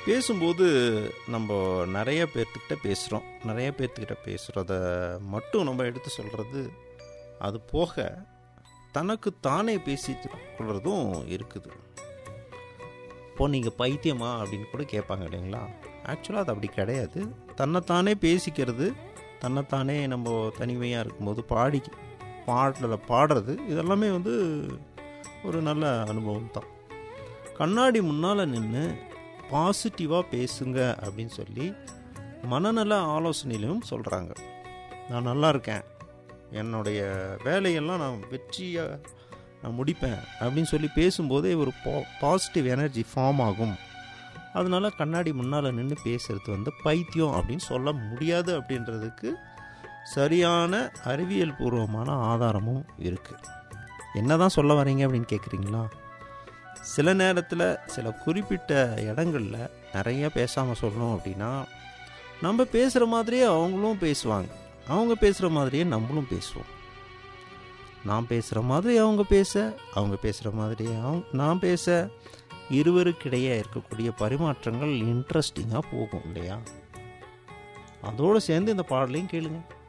பேசும்போது நம்ம நிறைய பேர்த்துக்கிட்ட பேசுகிறோம். நிறைய பேர்த்துக்கிட்ட பேசுகிறத மட்டும் நம்ம எடுத்து சொல்கிறது அது போக தனக்கு தானே பேசிக்கிறோம் கொள்றதும் இருக்குது. இப்போ நீங்கள் பைத்தியமா அப்படின்னு கூட கேட்பாங்க இல்லைங்களா? ஆக்சுவலாக அது அப்படி கிடையாது. தன்னைத்தானே பேசிக்கிறது, தன்னைத்தானே நம்ம தனிமையாக இருக்கும்போது பாட்டில் பாடுறது இதெல்லாமே ஒரு நல்ல அனுபவம் தான். கண்ணாடி முன்னால் நின்று பாசிட்டிவாக பேசுங்க அப்படின்னு சொல்லி மனநல ஆலோசனையிலும் சொல்கிறாங்க. நான் நல்லா இருக்கேன், என்னுடைய வேலையெல்லாம் நான் வெற்றியாக நான் முடிப்பேன் அப்படின்னு சொல்லி பேசும்போதே ஒரு பாசிட்டிவ் எனர்ஜி ஃபார்ம் ஆகும். அதனால கண்ணாடி முன்னால் நின்று பேசுகிறது பைத்தியம் அப்படின்னு சொல்ல முடியாது அப்படின்றதுக்கு சரியான அறிவியல் பூர்வமான ஆதாரமும் இருக்குது. என்ன தான் சொல்ல வரீங்க அப்படின்னு கேட்குறீங்களா? சில நேரத்தில் சில குறிப்பிட்ட இடங்களில் நிறைய பேசாமல் சொல்லணும் அப்படின்னா நம்ம பேசுகிற மாதிரியே அவங்களும் பேசுவாங்க, அவங்க பேசுகிற மாதிரியே நம்மளும் பேசுவோம். நான் பேசுகிற மாதிரி அவங்க பேசுகிற மாதிரியே நான் பேச இருவருக்கிடையே இருக்கக்கூடிய பரிமாற்றங்கள் இன்ட்ரெஸ்டிங்காக போகும் இல்லையா? அதோடு சேர்ந்து இந்த பாடலையும் கேளுங்க.